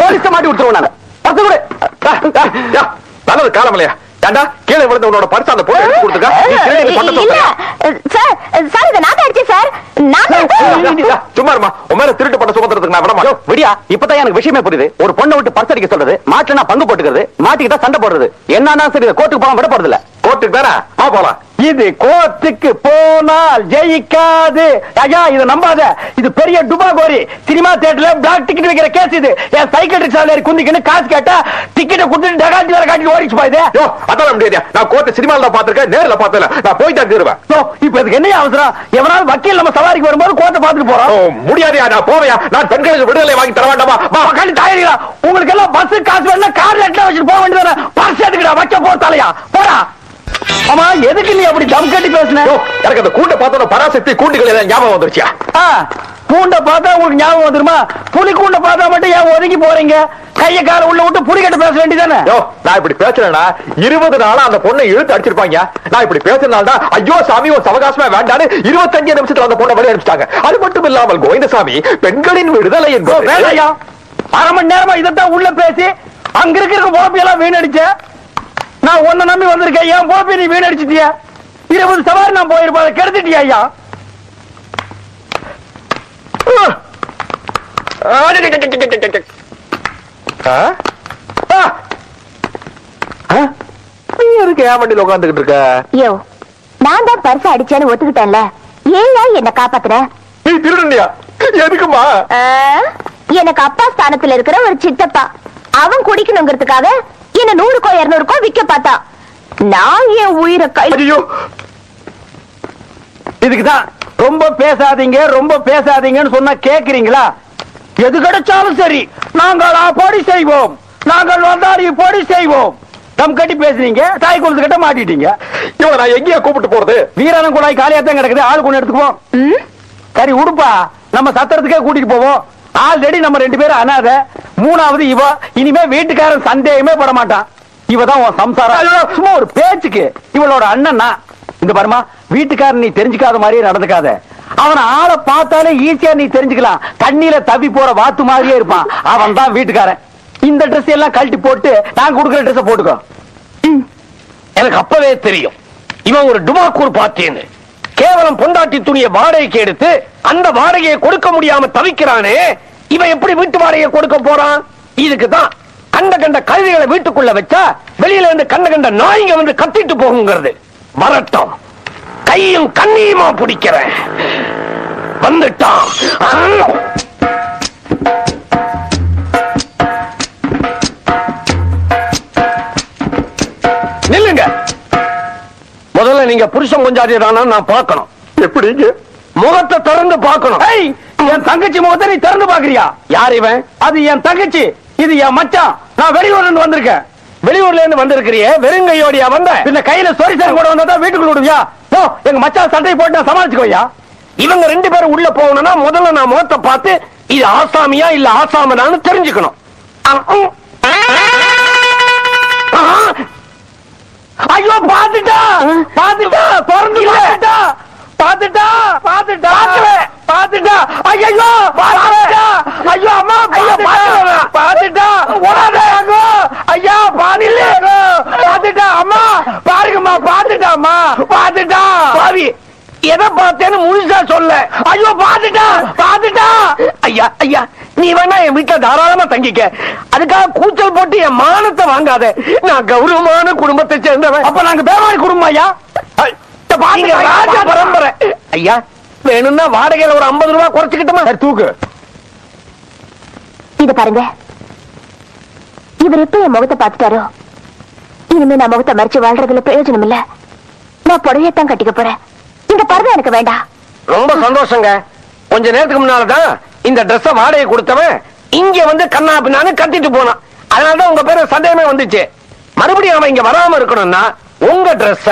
Police மாட்டி விட்டுருவோம் நானு. பத்து கூட நல்லது காலம் இல்லையா? ஏண்டா கீழே விழுந்த உன்னோட பர்ஸ் அந்த பொண்ணு எடுத்து கொடுத்துக்க. சார் இதை நான் அடிச்சேன் சார். சும்மா இருமா, உன் மேல திருட்டு பட்ட சுமத்துறதுக்கு நான் விடமா. விடியா, இப்பதான் எனக்கு விஷயமே புரியுது. ஒரு பொண்ணை விட்டு பர்ஸ் அடிக்க சொல்றது, மாட்டுனா பங்கு போட்டுக்கிறது, மாட்டிக்கிட்டா சண்டை போடுறது. என்னன்னா சரி, கோர்ட்டுக்கு போக விட போறது இல்ல. கோர்ட்டுக்கு தானே போலாம். இது கோர்ட்டுக்கு போனால் ஜெயிக்காது. ஐயா இதை நம்பாத, இது பெரிய டுபாகோரி. சினிமா தியேட்டர்ல பிளாக் டிக்கெட் வைக்கிற கேஸ் இது. என் சைக்கிள் ரிக்ஷால குந்திக்கின்னு காசு கேட்டா டிக்கெட்டை கொடுத்துட்டு டகாட்டி வர காட்டி ஓடிச்சு போயுது. அதான் முடியாது. நான் கோர்ட்டு சினிமால பாத்துருக்கேன், நேர்ல பார்த்தல. நான் போயிட்டு தருவேன். இப்ப இதுக்கு என்ன அவசரம்? எவனாலும் வக்கீல் நம்ம சவாரிக்கு வரும்போது கோர்ட்டை பார்த்துட்டு போறோம். முடியாதையா? நான் போவையா? நான் பெண்களுக்கு விடுதலை வாங்கி தர வேண்டாமா? தயாரிகளா? உங்களுக்கு எல்லாம் பஸ் காசு வேணா கார்ல வச்சுட்டு போக வேண்டியதானே. பர்ஸ் எடுக்கடா, வைக்க போறாலையா போறா. ஆமா, எதுக்கு நீ அப்படி தம் கட்டி பேசுன? எனக்கு அந்த கூண்ட பார்த்தா பராசக்தி கூண்டுகள் ஏதாவது ஞாபகம் வந்துருச்சியா? கூண்ட பார்த்தா உங்களுக்கு ஞாபகம் வந்துருமா? புலி கூண்ட பார்த்தா மட்டும் ஏன் ஒதுங்கி போறீங்க? கைய கால உள்ள விட்டு புலி கட்ட பேச வேண்டியதானே? நான் இப்படி பேசுறேன்னா 20 நாளா அந்த பொண்ணை இழுத்து அடிச்சிருப்பாங்க. நான் இப்படி பேசுறதுனால தான் ஐயோ சாமி ஒரு அவகாசமே வேண்டான்னு 25 நிமிஷத்துல அந்த பொண்ணை வெளியே அடிச்சிட்டாங்க. அது மட்டும் இல்லாமல் கோவிந்தசாமி பெண்களின் விடுதலை என்பது வேலையா? அரை மணி நேரமா இதைத்தான் உள்ள பேசி அங்க இருக்கிற போப்பியெல்லாம் வீணடிச்ச. நான் உன்னை நம்பி வந்திருக்கேன், என் போப்பி நீ வீணடிச்சிட்டியா? 20 சவாரி நான் போயிருப்பேன், கெடுத்துட்டியா ஐயா? நீ எதுக்கு ஏன் வண்டியில் உட்காந்துக்கிட்டு இருக்க? யோ, நான் தான் பர்ஸ் அடிச்சேன்னு ஒத்துக்கிட்டேன்ல, ஏன் என்ன காப்பாத்துற? நீ திருடனியா? எதுக்குமா? எனக்கு அப்பா ஸ்தானத்துல இருக்கிற ஒரு சித்தப்பா, அவன் குடிக்கணுங்கிறதுக்காக என்ன 100 200 விக்க பார்த்தா. நான் என் உயிரை கையோ. இதுக்குதான் ரொம்ப பேசாதீங்க ரொம்ப பேசாதீங்கன்னு சொன்னா கேக்குறீங்களா? எது கிடைச்சாலும் சரி நாங்கள் பொடி செய்வோம், நாங்கள் வந்தாடி பொடி செய்வோம். தம் கட்டி பேசுறீங்க, தாய் குளத்து கிட்ட மாட்டிட்டீங்க. இவன் நான் எங்கேயா கூப்பிட்டு போறது? வீராணம் குழாய் காலியாத்தான் கிடக்குது, ஆள் கொண்டு எடுத்துக்குவோம். சரி உடுப்பா, நம்ம சத்திரத்துக்கே கூட்டிட்டு போவோம். ஆல்ரெடி நம்ம 2 பேரும் அனாதை, 3வது இவ. இனிமே வீட்டுக்காரன் சந்தேகமே பட மாட்டான். இவதான் உன் சம்சாரம். சும்மா ஒரு பேச்சுக்கு இவளோட அண்ணன். இந்த பாருமா, வீட்டுக்காரன் நீ தெரிஞ்சுக்காத மாதிரியே நடந்துக்காத. அவனை ஆளை பார்த்தாலே ஈஸியா நீ தெரிஞ்சுக்கலாம். தண்ணியில தவி போற வாத்து மாதிரியே இருப்பான். அவன் தான் வீட்டுக்காரன். இந்த ட்ரெஸ் எல்லாம் கழட்டி போட்டு நான் கொடுக்குற ட்ரெஸ் போட்டுக்கோ. எனக்கு அப்பவே தெரியும் இவன் ஒரு டுபாக்கூர் பாத்தேன்னு. கேவலம் பொண்டாட்டி துணியை வாடகைக்கு எடுத்து அந்த வாடகையை கொடுக்க முடியாம தவிக்கிறானே, இவன் எப்படி வீட்டு வாடகையை கொடுக்க போறான்? இதுக்குதான் கண்ட கண்ட கழுதைகளை வீட்டுக்குள்ள வச்சா வெளியில இருந்து கண்ட கண்ட நாய்ங்க வந்து கத்திட்டு போகுங்கிறது. வரட்டும், கையும் கண்ணியுமா பிடிக்கிறேன். வந்துட்டான். நில்லுங்க. முதல்ல நீங்க புருஷன் கொஞ்சாதிதானா நான் பார்க்கணும். எப்படிங்க? முகத்தை திறந்து பார்க்கணும். என் தங்கச்சி முகத்தை நீ திறந்து பாக்குறியா? யார் இவன்? அது என் தங்கச்சி, இது என் மச்சான். நான் வெளியூர்ல இருந்து வந்திருக்கேன். வெளியூர்ல இருந்து வந்திருக்கிறிய வெறுங்கையோடியா வந்த? பின்ன கையில சொரிசன் கூட வந்தா வீட்டுக்குள்ள விடுவியா? போ, எங்க மச்சான் சண்டை போட்டு நான் சமாளிச்சுக்கோயா. இவங்க 2 பேரும் உள்ள போகணும்னா முதல்ல நான் முகத்தை பார்த்து இது ஆசாமியா இல்ல ஆசாமனான்னு தெரிஞ்சுக்கணும். ஐயோ பாத்துட்டா பாத்துட்டா திறந்து பாத்துட்டா பாத்துட்டா பாத்துட்டா பாத்துட்டா ஐயோ பாத்துட்டா ஐயோ அம்மா பாத்துட்டா ஓடாதே அங்கோ ஐயா பாதில பாத்துட்டா அம்மா பாருங்கம்மா பாத்துட்டா அம்மா பாத்துட்டா பாவி எதை பார்த்தேன்னு முழுசா சொல்ல. ஐயோ பாத்துட்டா பாத்துட்டா. ஐயா ஐயா நீ வேணா என் வீட்டுல தாராளமா தங்கிக்க, அதுக்காக கூச்சல் போட்டு என் மானத்தை வாங்காத. நான் கௌரவமான குடும்பத்தை சேர்ந்தவன். அப்ப நாங்க பேமாரி குடும்பம் ஐயா, ராஜா பரம்பரை. ஐயா வேணும்னா வாடகையில ஒரு 50 ரூபாய் குறைச்சுக்கிட்டோமா? தூக்கு. இது பாருங்க, இவர் எப்ப என் முகத்தை பார்த்துட்டாரோ இனிமே நான் முகத்தை மறைச்சு வாழ்றதுல பிரயோஜனம் இல்ல. நான் புடவையத்தான் கட்டிக்க போறேன். இந்த பருவம் எனக்கு வேண்டாம். ரொம்ப சந்தோஷங்க. கொஞ்ச நேரத்துக்கு முன்னாலதான் இந்த ட்ரெஸ் வாடகை கொடுத்தவன் இங்க வந்து கண்ணா பின்னான்னு கத்திட்டு போனான். அதனாலதான் உங்க பேரு சந்தேகமே வந்துச்சு. மறுபடியும் அவன் இங்க வராம இருக்கணும்னா உங்க ட்ரெஸ்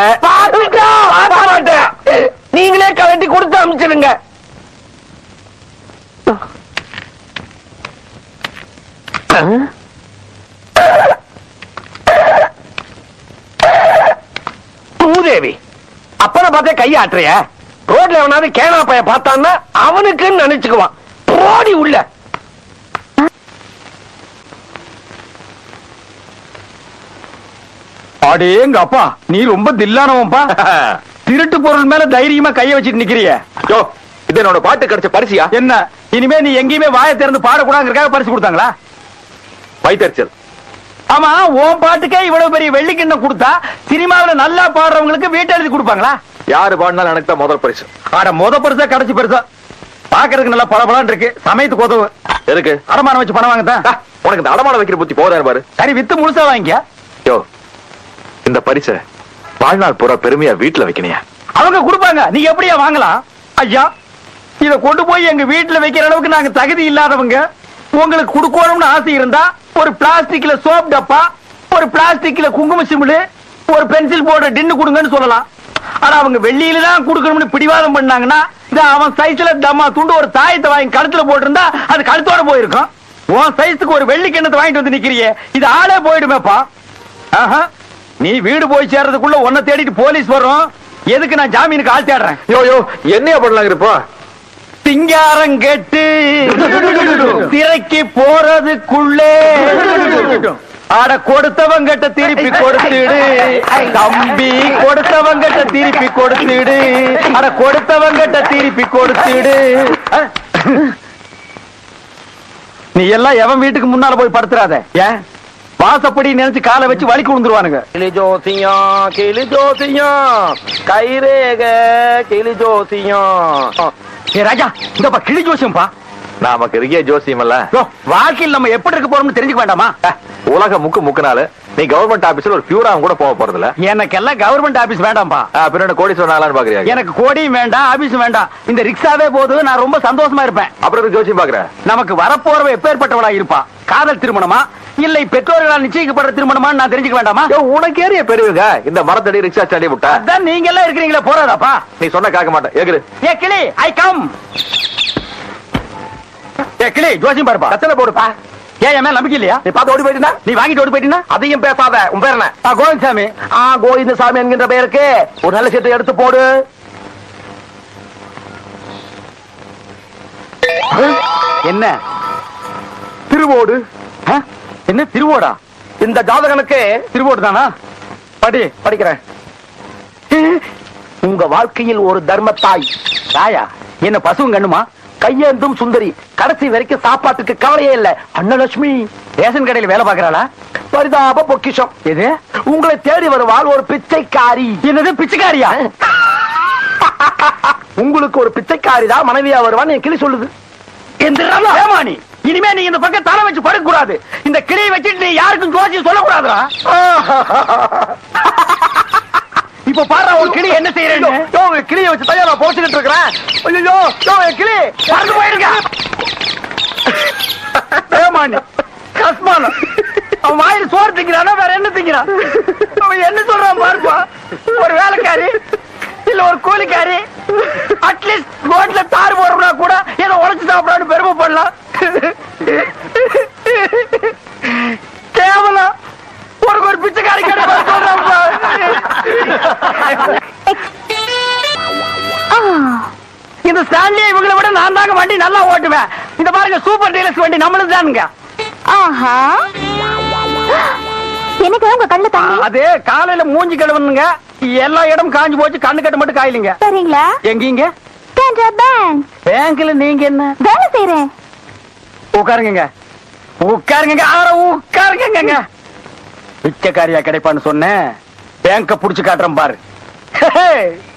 நீங்களே கலட்டி கொடுத்து அனுப்பிச்சிடுங்க. பூதேவி அப்பன பார்த்தே கையாட்டுறிய. ரோட்ல எவனாவது கேனா பைய பார்த்தான்னா அவனுக்குன்னு நினைச்சுக்குவான். போடி உள்ள. அடேங்க அப்பா, நீ ரொம்ப தில்லானவன்பா. திருட்டு பொருள் மேல தைரியமா கைய வச்சிட்டு நிக்கிறிய. யோ, இது என்னோட பாட்டு கிடைச்ச பரிசியா? என்ன இனிமே நீ எங்கேயுமே வாயை திறந்து பாடக்கூடாதுங்கிறதுக்காக பரிசு கொடுத்தாங்களா? வைத்தறிச்சல். ஆமா, உன் பாட்டுக்கே இவ்வளவு பெரிய வெள்ளிக்கிண்ணம் கொடுத்தா சினிமாவில நல்லா பாடுறவங்களுக்கு வீட்டு எழுதி கொடுப்பாங்களா? யாரு பாடினாலும் எனக்கு தான் முதல் பரிசு. ஆட முத பரிசா கடைசி பரிசா? பாக்குறதுக்கு நல்லா பளபளன்னு இருக்கு, சமயத்துக்கு உதவு. எதுக்கு? அடமானம் வச்சு பணம் வாங்கத்தான். உனக்கு இந்த அடமானம் வைக்கிற புத்தி போதாரு பாரு. சரி, வித்து முழுசா வாங்கிக்க. யோ, இந்த பரிசை வாழ்நாள் பூரா பெருமையா வீட்டுல வைக்கணியா? அவங்க கொடுப்பாங்க, நீங்க எப்படியா வாங்கலாம்? ஐயா, இத கொண்டு போய் எங்க வீட்டுல வைக்கிற அளவுக்கு நாங்க தகுதி இல்லாதவங்க. உங்களுக்கு கொடுக்கணும்னு ஆசை இருந்தா ஒரு பிளாஸ்டிக்ல சோப் டப்பா, ஒரு பிளாஸ்டிக்ல குங்கும சிமிழ், ஒரு பென்சில் போர்டு டின்னு கொடுங்கன்னு சொல்லலாம். ஆனா அவங்க வெள்ளியில தான் கொடுக்கணும்னு பிடிவாதம் பண்ணாங்கன்னா, அவன் சைஸ்ல தம்மா துண்டு ஒரு தாயத்தை வாங்கி கழுத்துல போட்டிருந்தா அது கழுத்தோட போயிருக்கும். உன் சைஸுக்கு ஒரு வெள்ளி கிண்ணத்தை வாங்கிட்டு வந்து நிக்கிறியே, இது ஆளே போயிடுமேப்பா. நீ வீடு போய் சேர்றதுக்குள்ள உன்னை தேடிட்டு போலீஸ் வரும். எதுக்கு நான் ஜாமீனுக்கு ஆள் தேடுறேன்? யோ யோ, என்னையா பண்ணலாங்க இப்போ? சிங்காரம் கெட்டு திரைக்கு போறதுக்குள்ளே ஆட கொடுத்தவங்கிட்ட திருப்பி கொடுத்துடு தம்பி, கொடுத்தவங்கிட்ட திருப்பி கொடுத்துடு, அட கொடுத்தவங்கிட்ட திருப்பி கொடுத்துடு. நீ எல்லாம் எவன் வீட்டுக்கு முன்னால போய் படுத்துறாத. ஏன் வாசப்படி நினைச்சு காலை வச்சு வலிக்கு விழுந்துருவானுங்க. கிளி ஜோசியம், கிளி ஜோசியம், கைரேக கிளி ஜோசியம். ஏ ராஜா, இந்தப்பா கிளி ஜோசியம்பா. நமக்கு இருக்கிய ஜோசியம் அல்ல. வாழ்க்கையில் நம்ம எப்படி இருக்க போறோம்னு தெரிஞ்சுக்க வேண்டாமா? உலக முக்குனால நீ கவர்மெண்ட் ஆபீஸ்ல ஒரு பியூரா கூட போக போறது இல்ல. எனக்கெல்லாம் கவர்மெண்ட் ஆபீஸ் வேண்டாம்பா. பின்னாடி கோடி சொன்னாலும் பாக்குறியா? எனக்கு கோடியும் வேண்டாம், ஆபீஸும் வேண்டாம். இந்த ரிக்ஷாவே போது, நான் ரொம்ப சந்தோஷமா இருப்பேன். அப்புறம் ஜோசியம் பாக்குற? நமக்கு வரப்போறவ எப்பேற்பட்டவளா இருப்பா? காதல் திருமணமா இல்லை பெற்றோர்களால் நிச்சயிக்கப்படுற திருமணமா நான் தெரிஞ்சுக்க வேண்டாமா? உனக்கு ஏறிய பெரியவங்க இந்த மரத்தடி ரிக்ஷா ஸ்டாண்டி விட்டா அதான் நீங்க எல்லாம் இருக்கிறீங்களா? போறாதாப்பா? நீ சொன்ன கேட்க மாட்டேன். ஏகுரு ஏ கிளி, ஐ கம். ஏ கிளி, ஜோசியம் பாருப்பா. கத்தனை போடுப்பா. ஏன் என் மேல நம்பிக்கை இல்லையா? நீ பார்த்து ஓடி போயிட்டா? நீ வாங்கிட்டு ஓடி போயிட்டீங்கன்னா அதையும் பேசாத. உன் பேர் என்ன? கோவிந்தசாமி. கோவிந்தசாமி என்கின்ற பெயருக்கு ஒரு நல்ல சீட்டை எடுத்து போடு. என்ன திருவோடு? என்ன திருவோடா? இந்த ஜாதகனுக்கு திருவோடு தானா? படி. படிக்கிறேன். உங்க வாழ்க்கையில் ஒரு தர்மத்தாய். தாயா? என்ன பசுவும் கண்ணுமா? கையேந்தும் சுந்தரி, கடைசி வரைக்கும் சாப்பாட்டுக்கு கவலையே இல்ல. அன்னலட்சுமி ரேஷன் கடையில் வேலை பாக்குறாளா? பரிதாப பொக்கிஷம். எது? உங்களை தேடி வருவாள் ஒரு பிச்சைக்காரி. என்னது பிச்சைக்காரியா? உங்களுக்கு ஒரு பிச்சைக்காரி தான் மனைவியா வருவான்னு என் கிளி சொல்லுது. ஏமானி, இனிமே நீ இந்த பக்கம் தலை வச்சு படுக்க கூடாது. இந்த கிளியை வச்சுட்டு நீ யாருக்கும் ஜோசியம் சொல்லக்கூடாதுடா. இப்ப பாரு ஒரு கிளி என்ன செய்யறேன்னு. கிளியை வச்சு தயாரா போச்சுக்கிட்டு இருக்கிறேன். ஐயோ கிளி பறந்து போயிருக்க. ஏமானி கஸ்மான, அவன் வாயில் சோறு திங்கிறானா வேற என்ன திங்கிறான்? அவன் என்ன சொல்றான் பாருப்பா. ஒரு வேலைக்காரி இல்ல ஒரு கூலிக்காரி அட்லீஸ்ட் ரோட்ல தார் போறோம்னா கூட ஏதோ உழைச்சு சாப்பிடான்னு பெருமைப்படலாம். கேவலம் ஒரு பிச்சைக்காரி இந்த ஸ்டாண்ட்லயே இவங்களை விட நான் தாங்க வண்டி நல்லா ஓட்டுவேன். இந்த பாருங்க சூப்பர் டீலக்ஸ் வண்டி நம்மளும் தானுங்க. எனக்கு உங்க கண்ணு தண்ணி. அது காலையில மூஞ்சி கழுவணுங்க. எல்லா இடம் காஞ்சு போச்சு, கண்ணு கட்ட மட்டும் காயிலிங்க. சரிங்களா? எங்கீங்க? பேங்க்ல நீங்க என்ன வேலை செய்யறேன். உட்காருங்க உட்காருங்க உட்காருங்க. பிச்சைக்காரியா கிடைப்பான்னு சொன்னேன். பேங்க புடிச்சு காட்டுறேன் பாரு.